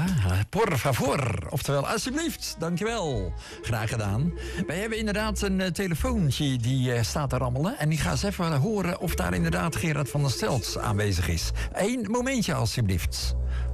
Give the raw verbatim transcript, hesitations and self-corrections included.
Ja, por favor. Oftewel, alsjeblieft. Dankjewel. Graag gedaan. Wij hebben inderdaad een uh, telefoontje die uh, staat te rammelen. En ik ga eens even horen of daar inderdaad Gerard van der Stelts aanwezig is. Eén momentje, alsjeblieft.